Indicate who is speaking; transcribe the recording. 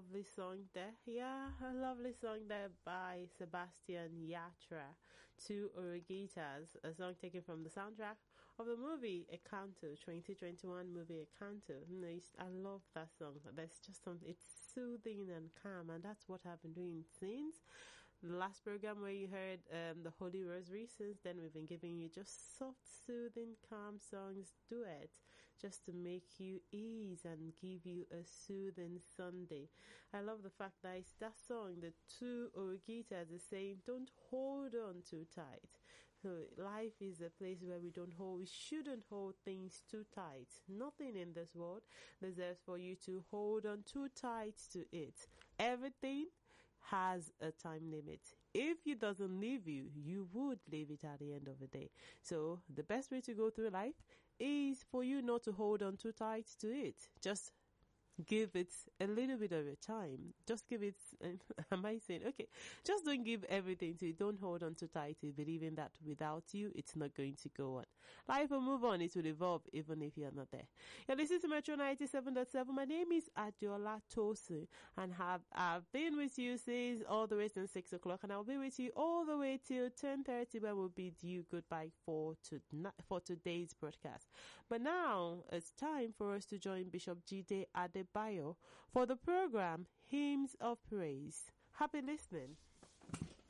Speaker 1: lovely song there. Yeah, a lovely song there by Sebastian Yatra, Two Oruguitas, a song taken from the soundtrack of the movie Encanto, 2021 movie Encanto. I love that song. There's just something, it's soothing and calm, and that's what I've been doing since the last program where you heard the Holy Rosary. Since then, we've been giving you just soft, soothing, calm songs, duet, just to make you ease and give you a soothing Sunday. I love the fact that it's that song, the Two Oruguitas, is saying, don't hold on too tight. So life is a place where we shouldn't hold things too tight. Nothing in this world deserves for you to hold on too tight to it. Everything has a time limit. If it doesn't leave you, you would leave it at the end of the day. So the best way to go through life is for you not to hold on too tight to it. Just give it a little bit of a time. Just give it, am I saying, okay, just don't give everything to it. Don't hold on too tight to believing that without you, it's not going to go on. Life will move on. It will evolve even if you're not there. You're listening to Metro 97.7. My name is Adiola Tosu, and I've been with you since all the way since 6 o'clock, and I'll be with you all the way till 10:30, where we'll bid you goodbye for today's broadcast. But now it's time for us to join Bishop Jide Adebayo for the program Hymns of Praise. Happy listening.